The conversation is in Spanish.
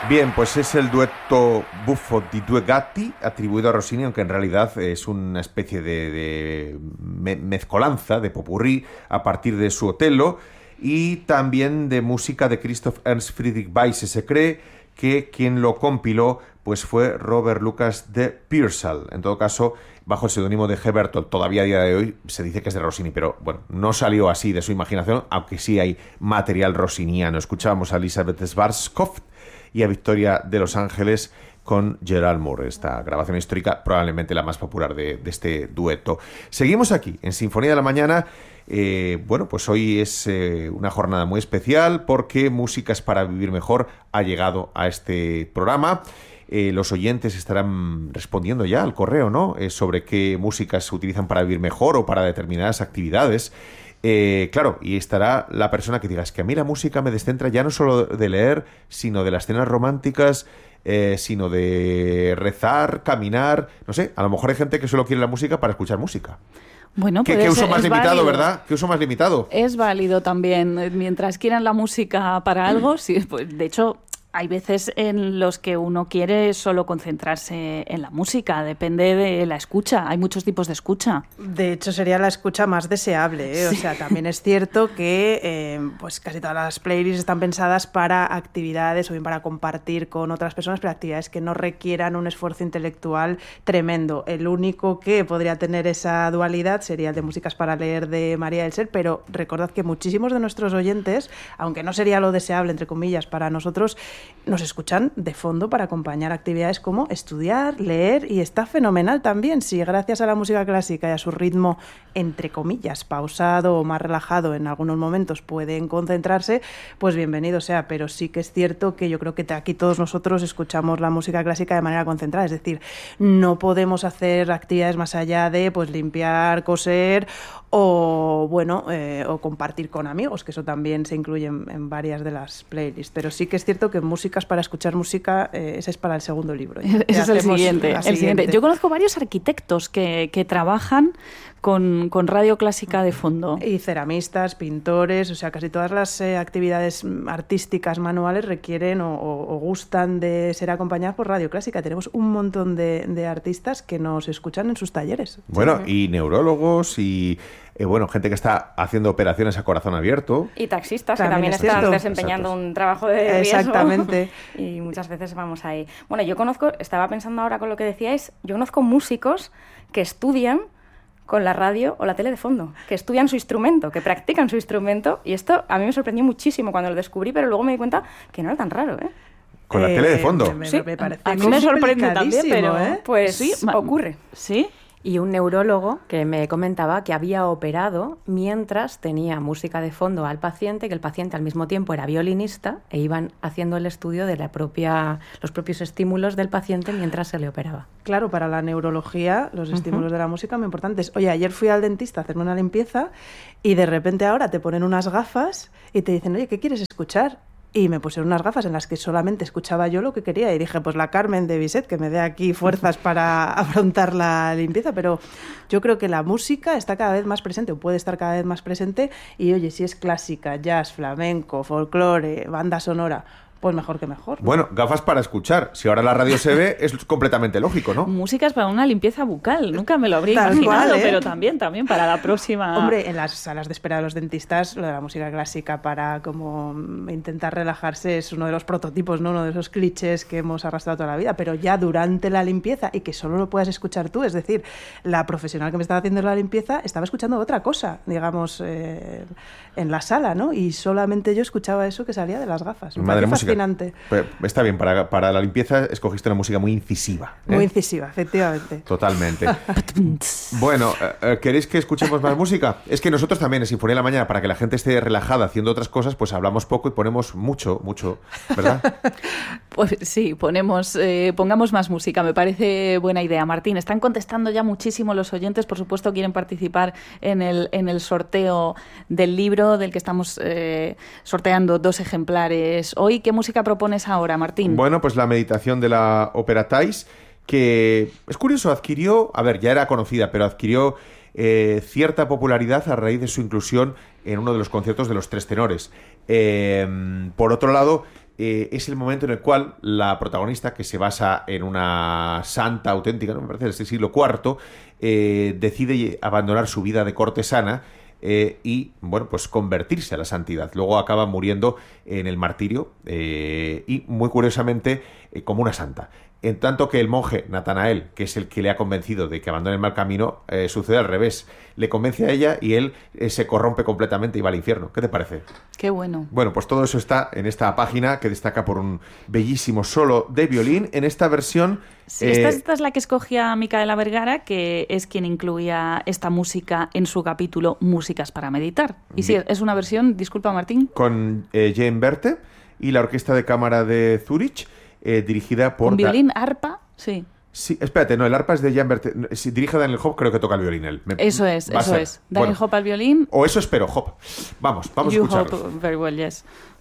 Bien, pues es el dueto Buffo di Due Gatti, atribuido a Rossini, aunque en realidad es una especie de mezcolanza, de popurrí, a partir de su Otello, y también de música de Christoph Ernst Friedrich Weisse. Se cree que quien lo compiló pues fue Robert Lucas de Pearsall. En todo caso, bajo el seudónimo de Heberto, todavía a día de hoy se dice que es de Rossini, pero bueno, no salió así de su imaginación, aunque sí hay material rossiniano. Escuchábamos a Elizabeth Schwarzkopf y a Victoria de Los Ángeles con Gerald Moore, esta grabación histórica, probablemente la más popular de este dueto. Seguimos aquí, en Sinfonía de la Mañana. Bueno, pues hoy es una jornada muy especial porque Músicas para Vivir Mejor ha llegado a este programa. Los oyentes estarán respondiendo ya al correo, ¿no? Sobre qué músicas se utilizan para vivir mejor o para determinadas actividades. Claro, y estará la persona que diga, es que a mí la música me descentra ya no solo de leer, sino de las escenas románticas, sino de rezar, caminar, no sé, a lo mejor hay gente que solo quiere la música para escuchar música. Bueno, ¿Qué uso más limitado, válido, verdad? ¿Qué uso más limitado? Es válido también, mientras quieran la música para algo, sí, pues, de hecho... Hay veces en los que uno quiere solo concentrarse en la música, depende de la escucha, hay muchos tipos de escucha. De hecho, sería la escucha más deseable, ¿eh? Sí. O sea, también es cierto que pues casi todas las playlists están pensadas para actividades o bien para compartir con otras personas, pero actividades que no requieran un esfuerzo intelectual tremendo. El único que podría tener esa dualidad sería el de Músicas para leer de María del Ser, pero recordad que muchísimos de nuestros oyentes, aunque no sería lo deseable, entre comillas, para nosotros, nos escuchan de fondo para acompañar actividades como estudiar, leer, y está fenomenal también si gracias a la música clásica y a su ritmo, entre comillas, pausado o más relajado en algunos momentos pueden concentrarse, pues bienvenido sea, pero sí que es cierto que yo creo que aquí todos nosotros escuchamos la música clásica de manera concentrada, es decir, no podemos hacer actividades más allá de pues limpiar, coser o bueno, o compartir con amigos, que eso también se incluye en varias de las playlists, pero sí que es cierto que Músicas para escuchar música, ese es para el segundo libro. Ese es el siguiente. Yo conozco varios arquitectos que trabajan con radio clásica de fondo. Y ceramistas, pintores, o sea, casi todas las actividades artísticas manuales requieren o gustan de ser acompañadas por radio clásica. Tenemos un montón de artistas que nos escuchan en sus talleres. Bueno, sí. Y neurólogos y... bueno, gente que está haciendo operaciones a corazón abierto. Y taxistas, que también están desempeñando un trabajo de riesgo. Exactamente. Y muchas veces vamos ahí. Bueno, yo estaba pensando ahora con lo que decíais, yo conozco músicos que estudian con la radio o la tele de fondo, que estudian su instrumento, que practican su instrumento, y esto a mí me sorprendió muchísimo cuando lo descubrí, pero luego me di cuenta que no era tan raro, ¿eh? Con la tele de fondo. Sí, me parece a mí me sorprende también, pero pues sí, ocurre. ¿Sí? Y un neurólogo que me comentaba que había operado mientras tenía música de fondo al paciente, que el paciente al mismo tiempo era violinista e iban haciendo el estudio de los propios estímulos del paciente mientras se le operaba. Claro, para la neurología los estímulos de la música muy importantes. Oye, ayer fui al dentista a hacerme una limpieza y de repente ahora te ponen unas gafas y te dicen, oye, ¿qué quieres escuchar? Y me pusieron unas gafas en las que solamente escuchaba yo lo que quería. Y dije, pues la Carmen de Bizet, que me dé aquí fuerzas para afrontar la limpieza. Pero yo creo que la música está cada vez más presente, o puede estar cada vez más presente. Y oye, si es clásica, jazz, flamenco, folclore, banda sonora, pues mejor que mejor, ¿no? Bueno, gafas para escuchar. Si ahora la radio se ve, es completamente lógico, ¿no? Músicas para una limpieza bucal. Nunca me lo habría imaginado, pero también para la próxima... Hombre, en las salas de espera de los dentistas, lo de la música clásica para como intentar relajarse es uno de los prototipos, ¿no? Uno de esos clichés que hemos arrastrado toda la vida, pero ya durante la limpieza, y que solo lo puedas escuchar tú, es decir, la profesional que me estaba haciendo la limpieza estaba escuchando otra cosa, digamos, en la sala, ¿no? Y solamente yo escuchaba eso que salía de las gafas. Madre música. Fascinante. Pues está bien, para la limpieza escogiste una música muy incisiva. Muy incisiva, efectivamente. Totalmente. Bueno, ¿queréis que escuchemos más música? Es que nosotros también en Sinfonía de la Mañana, para que la gente esté relajada haciendo otras cosas, pues hablamos poco y ponemos mucho, ¿verdad? Pues sí, pongamos más música, me parece buena idea. Martín, están contestando ya muchísimo los oyentes, por supuesto quieren participar en el sorteo del libro del que estamos sorteando 2 ejemplares hoy. ¿Qué música propones ahora, Martín? Bueno, pues la meditación de la ópera Thais, que es curioso, ya era conocida, pero adquirió cierta popularidad a raíz de su inclusión en uno de los conciertos de los 3 tenores. Por otro lado, es el momento en el cual la protagonista, que se basa en una santa auténtica, ¿no? Me parece del siglo IV, decide abandonar su vida de cortesana y, bueno, pues convertirse a la santidad. Luego acaba muriendo en el martirio y, muy curiosamente, como una santa. En tanto que el monje Natanael, que es el que le ha convencido de que abandone el mal camino, sucede al revés. Le convence a ella y él se corrompe completamente y va al infierno. ¿Qué te parece? Qué bueno. Bueno, pues todo eso está en esta página que destaca por un bellísimo solo de violín en esta versión. Sí, esta es la que escogía Micaela Vergara, que es quien incluía esta música en su capítulo Músicas para meditar. Y sí, es una versión, disculpa Martín. Con Jane Berte y la Orquesta de Cámara de Zúrich, dirigida por... ¿Un violín, arpa? Sí. Sí, espérate, no, el arpa es de Jan Berte. Si dirige Daniel Hope, creo que toca el violín él. Eso es. Daniel Hope al violín. O eso espero, Hope. Vamos a escucharlo. Hope very well, yes.